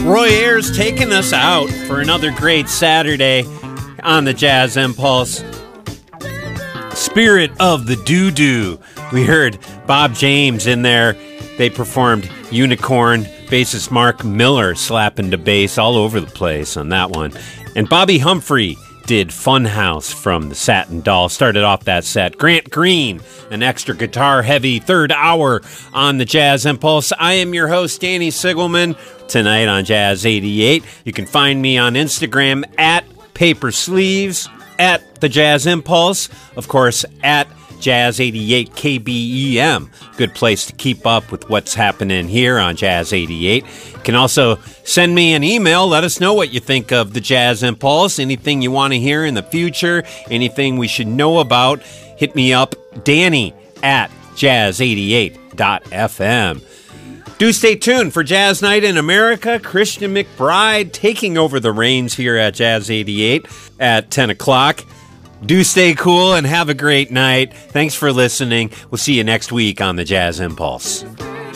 Roy Ayers taking us out for another great Saturday on the Jazz Impulse. Spirit of the Doo-Doo. We heard Bob James in there. They performed Unicorn. Bassist Mark Miller slapping the bass all over the place on that one. And Bobby Humphrey did Funhouse from the Satin Doll. Started off that set. Grant Green, an extra guitar-heavy third hour on the Jazz Impulse. I am your host, Danny Sigelman, tonight on Jazz 88. You can find me on Instagram at Paper Sleeves, at the Jazz Impulse, of course, at Jazz 88 KBEM. Good place to keep up with what's happening here on Jazz 88. You can also send me an email. Let us know what you think of the Jazz Impulse. Anything you want to hear in the future. Anything we should know about. Hit me up, Danny at jazz88.fm. Do stay tuned for Jazz Night in America. Christian McBride taking over the reins here at Jazz 88 at 10 o'clock. Do stay cool and have a great night. Thanks for listening. We'll see you next week on the Jazz Impulse.